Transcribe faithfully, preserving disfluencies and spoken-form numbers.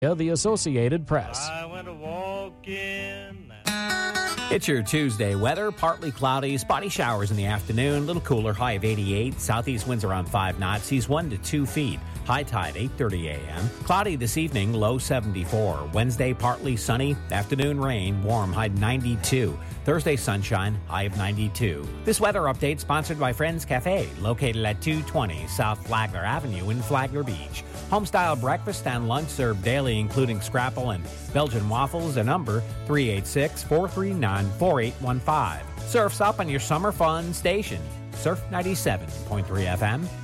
The Associated Press. I went a walking. It's your Tuesday weather. Partly cloudy, spotty showers in the afternoon. A little cooler, high of eighty-eight. Southeast winds around five knots. Seas one to two feet. High tide eight thirty a.m. Cloudy this evening, low seventy-four. Wednesday, partly sunny. Afternoon rain, warm, high ninety-two. Thursday, sunshine, high of ninety-two. This weather update sponsored by Friends Cafe, located at two twenty South Flagler Avenue in Flagler Beach. Home-style breakfast and lunch served daily, including scrapple and Belgian waffles. A number three eight six, four three nine, four eight one five. Surf's up on your summer fun station. Surf ninety-seven point three F M.